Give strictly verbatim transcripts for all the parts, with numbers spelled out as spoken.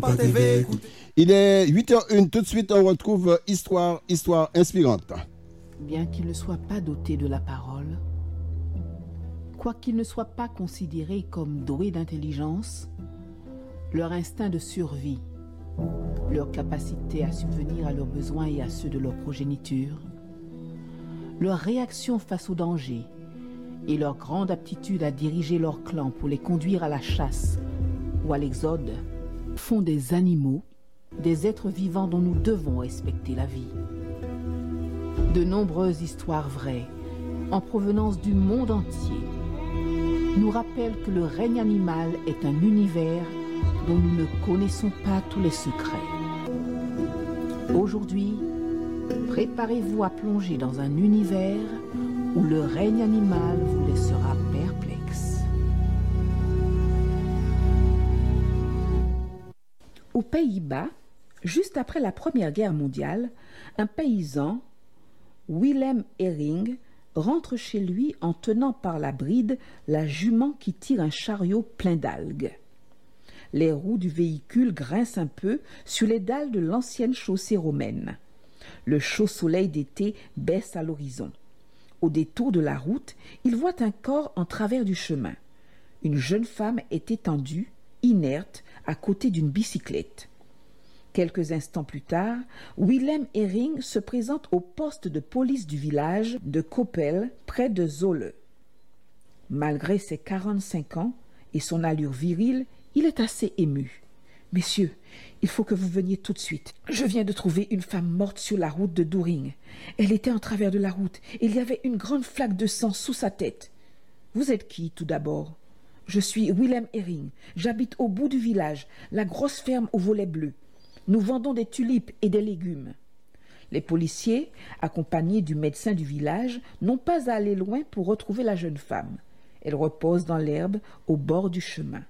Pampa T V. Il est huit heures une, tout de suite on retrouve Histoire, Histoire inspirante. Bien qu'ils ne soient pas dotés de la parole, quoiqu'ils ne soient pas considérés comme doués d'intelligence, leur instinct de survie, leur capacité à subvenir à leurs besoins et à ceux de leur progéniture, leur réaction face au danger et leur grande aptitude à diriger leur clan pour les conduire à la chasse ou à l'exode font des animaux, des êtres vivants dont nous devons respecter la vie. De nombreuses histoires vraies, en provenance du monde entier, nous rappellent que le règne animal est un univers dont nous ne connaissons pas tous les secrets. Aujourd'hui, préparez-vous à plonger dans un univers où le règne animal vous laissera perplexe. Aux Pays-Bas, juste après la Première Guerre mondiale, un paysan, Willem Hering, rentre chez lui en tenant par la bride la jument qui tire un chariot plein d'algues. Les roues du véhicule grincent un peu sur les dalles de l'ancienne chaussée romaine. Le chaud soleil d'été baisse à l'horizon. Au détour de la route, il voit un corps en travers du chemin. Une jeune femme est étendue, inerte, à côté d'une bicyclette. Quelques instants plus tard, Willem Hering se présente au poste de police du village de Koppel, près de Zwolle. Malgré ses quarante-cinq ans et son allure virile, il est assez ému. « Messieurs, il faut que vous veniez tout de suite. Je viens de trouver une femme morte sur la route de Doering. Elle était en travers de la route et il y avait une grande flaque de sang sous sa tête. Vous êtes qui, tout d'abord ? Je suis Willem Hering. J'habite au bout du village, la grosse ferme au volet bleu. Nous vendons des tulipes et des légumes. » Les policiers, accompagnés du médecin du village, n'ont pas à aller loin pour retrouver la jeune femme. Elle repose dans l'herbe au bord du chemin.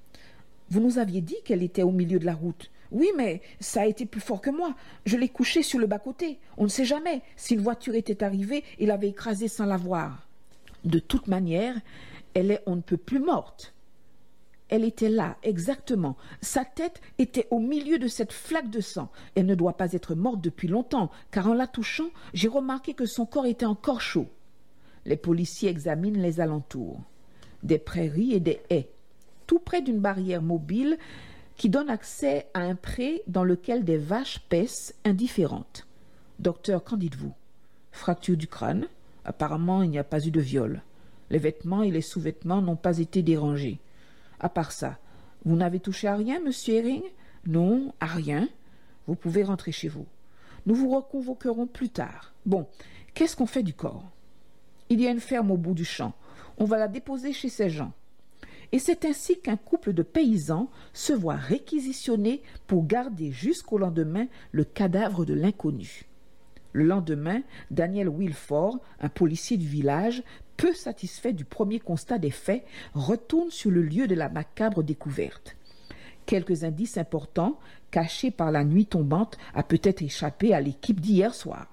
« Vous nous aviez dit qu'elle était au milieu de la route. »« Oui, mais ça a été plus fort que moi. Je l'ai couchée sur le bas-côté. On ne sait jamais si une voiture était arrivée et l'avait écrasée sans la voir. » De toute manière, elle est on ne peut plus morte. Elle était là, exactement. Sa tête était au milieu de cette flaque de sang. Elle ne doit pas être morte depuis longtemps, car en la touchant, j'ai remarqué que son corps était encore chaud. Les policiers examinent les alentours. Des prairies et des haies, tout près d'une barrière mobile qui donne accès à un pré dans lequel des vaches paissent indifférentes. « Docteur, qu'en dites-vous ? Fracture du crâne ? Apparemment, il n'y a pas eu de viol. Les vêtements et les sous-vêtements n'ont pas été dérangés. À part ça, vous n'avez touché à rien, monsieur Hering ? Non, à rien. Vous pouvez rentrer chez vous. Nous vous reconvoquerons plus tard. Bon, qu'est-ce qu'on fait du corps ? Il y a une ferme au bout du champ. On va la déposer chez ces gens. » Et c'est ainsi qu'un couple de paysans se voit réquisitionner pour garder jusqu'au lendemain le cadavre de l'inconnu. Le lendemain, Daniel Wilford, un policier du village, peu satisfait du premier constat des faits, retourne sur le lieu de la macabre découverte. Quelques indices importants, cachés par la nuit tombante, a peut-être échappé à l'équipe d'hier soir.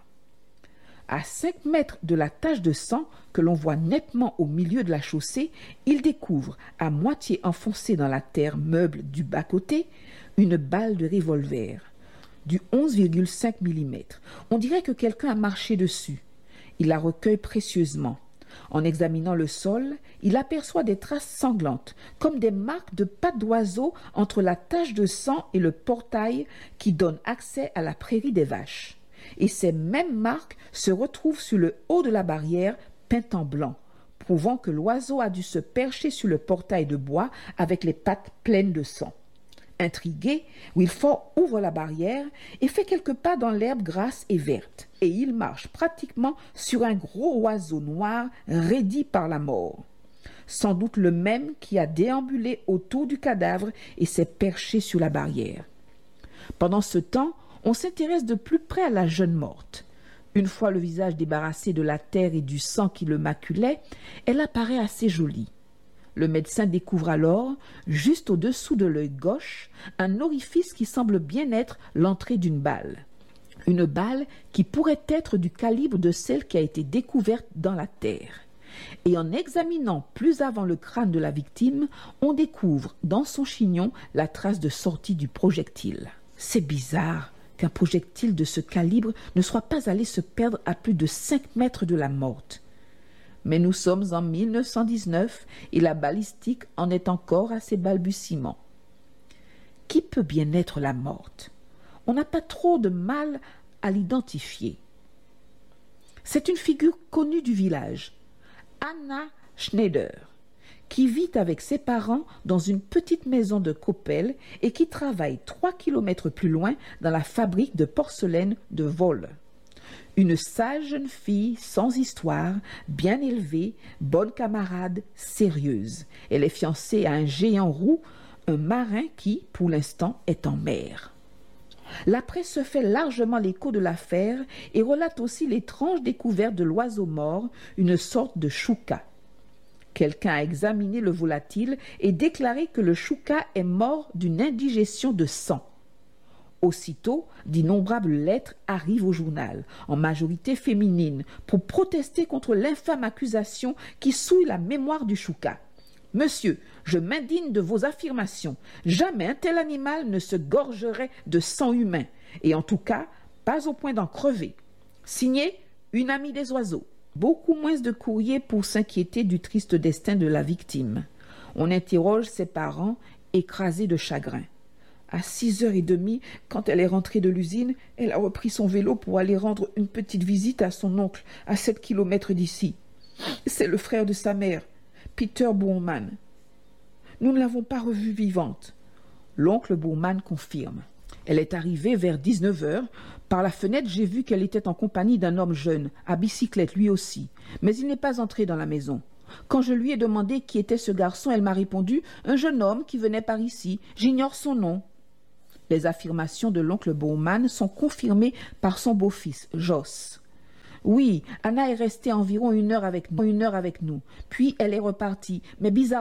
À cinq mètres de la tache de sang que l'on voit nettement au milieu de la chaussée, il découvre, à moitié enfoncée dans la terre meuble du bas-côté, une balle de revolver, du onze virgule cinq millimètres. On dirait que quelqu'un a marché dessus. Il la recueille précieusement. En examinant le sol, il aperçoit des traces sanglantes, comme des marques de pattes d'oiseau entre la tache de sang et le portail qui donne accès à la prairie des vaches. Et ces mêmes marques se retrouvent sur le haut de la barrière peinte en blanc, prouvant que l'oiseau a dû se percher sur le portail de bois avec les pattes pleines de sang. Intrigué, Wilford ouvre la barrière et fait quelques pas dans l'herbe grasse et verte. Et il marche pratiquement sur un gros oiseau noir raidi par la mort. Sans doute le même qui a déambulé autour du cadavre et s'est perché sur la barrière. Pendant ce temps, on s'intéresse de plus près à la jeune morte. Une fois le visage débarrassé de la terre et du sang qui le maculait, elle apparaît assez jolie. Le médecin découvre alors, juste au-dessous de l'œil gauche, un orifice qui semble bien être l'entrée d'une balle. Une balle qui pourrait être du calibre de celle qui a été découverte dans la terre. Et en examinant plus avant le crâne de la victime, on découvre dans son chignon la trace de sortie du projectile. C'est bizarre qu'un projectile de ce calibre ne soit pas allé se perdre à plus de cinq mètres de la morte. Mais nous sommes en mille neuf cent dix-neuf et la balistique en est encore à ses balbutiements. Qui peut bien être la morte? On n'a pas trop de mal à l'identifier. C'est une figure connue du village, Anna Schneider, qui vit avec ses parents dans une petite maison de Coppel et qui travaille trois kilomètres plus loin dans la fabrique de porcelaine de Wolle. Une sage jeune fille sans histoire, bien élevée, bonne camarade, sérieuse. Elle est fiancée à un géant roux, un marin qui, pour l'instant, est en mer. La presse se fait largement l'écho de l'affaire et relate aussi l'étrange découverte de l'oiseau mort, une sorte de chouka. Quelqu'un a examiné le volatile et déclaré que le chouka est mort d'une indigestion de sang. Aussitôt, d'innombrables lettres arrivent au journal, en majorité féminine, pour protester contre l'infâme accusation qui souille la mémoire du chouka. « Monsieur, je m'indigne de vos affirmations. Jamais un tel animal ne se gorgerait de sang humain, et en tout cas, pas au point d'en crever. » Signé, une amie des oiseaux. Beaucoup moins de courriers pour s'inquiéter du triste destin de la victime. On interroge ses parents, écrasés de chagrin. À six heures trente, quand elle est rentrée de l'usine, elle a repris son vélo pour aller rendre une petite visite à son oncle, à sept kilomètres d'ici. C'est le frère de sa mère, Peter Bourman. Nous ne l'avons pas revue vivante. L'oncle Bourman confirme. Elle est arrivée vers dix-neuf heures. Par la fenêtre, j'ai vu qu'elle était en compagnie d'un homme jeune, à bicyclette lui aussi. Mais il n'est pas entré dans la maison. Quand je lui ai demandé qui était ce garçon, elle m'a répondu « Un jeune homme qui venait par ici. J'ignore son nom. » Les affirmations de l'oncle Bourman sont confirmées par son beau-fils, Joss. Oui, Anna est restée environ une heure avec nous, une heure avec nous. Puis elle est repartie, mais bizarrement,